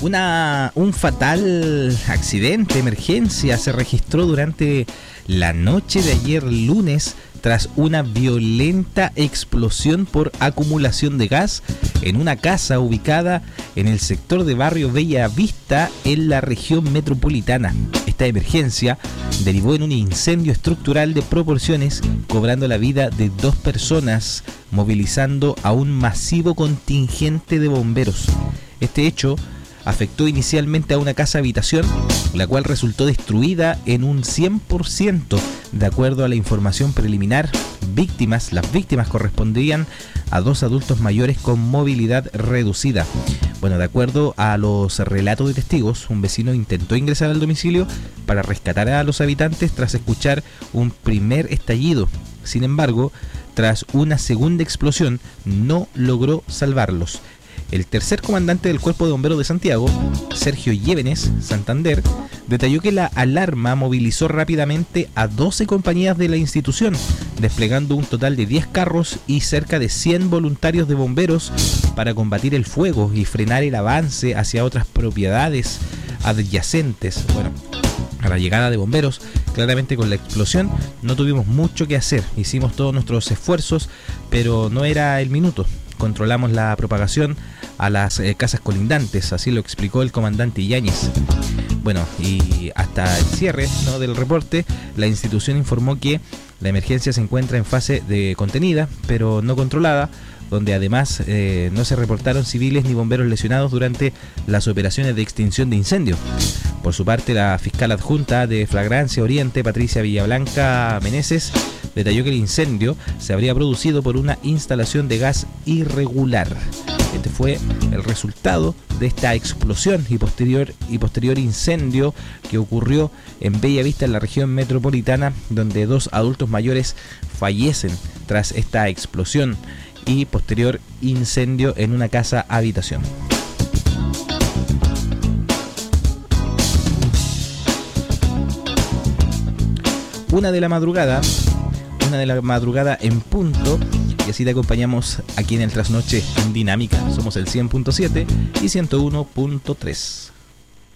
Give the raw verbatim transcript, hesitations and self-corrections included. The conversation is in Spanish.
Una, un fatal accidente, emergencia, se registró durante la noche de ayer lunes tras una violenta explosión por acumulación de gas en una casa ubicada en el sector de barrio Bella Vista en la región metropolitana. Esta emergencia derivó en un incendio estructural de proporciones, cobrando la vida de dos personas, movilizando a un masivo contingente de bomberos. Este hecho afectó inicialmente a una casa habitación, la cual resultó destruida en un cien por ciento. De acuerdo a la información preliminar, víctimas, las víctimas correspondían a dos adultos mayores con movilidad reducida. Bueno, de acuerdo a los relatos de testigos, un vecino intentó ingresar al domicilio para rescatar a los habitantes tras escuchar un primer estallido. Sin embargo, tras una segunda explosión, no logró salvarlos. El tercer comandante del Cuerpo de Bomberos de Santiago, Sergio Llévenes, Santander, detalló que la alarma movilizó rápidamente a doce compañías de la institución, desplegando un total de diez carros y cerca de cien voluntarios de bomberos para combatir el fuego y frenar el avance hacia otras propiedades adyacentes. Bueno, a la llegada de bomberos, claramente con la explosión no tuvimos mucho que hacer. Hicimos todos nuestros esfuerzos, pero no era el minuto. Controlamos la propagación a las eh, casas colindantes, así lo explicó el comandante Yáñez. Bueno, y hasta el cierre, ¿no?, del reporte, la institución informó que la emergencia se encuentra en fase de contenida, pero no controlada, donde además eh, no se reportaron civiles ni bomberos lesionados durante las operaciones de extinción de incendio. Por su parte, la fiscal adjunta de Flagrancia Oriente, Patricia Villablanca Meneses, detalló que el incendio se habría producido por una instalación de gas irregular. Este fue el resultado de esta explosión y posterior, y posterior incendio que ocurrió en Bella Vista, en la región metropolitana, donde dos adultos mayores fallecen tras esta explosión y posterior incendio en una casa habitación. Una de la madrugada, una de la madrugada en punto, y así te acompañamos aquí en el Trasnoche en Dinámica. Somos el cien punto siete y ciento uno punto tres.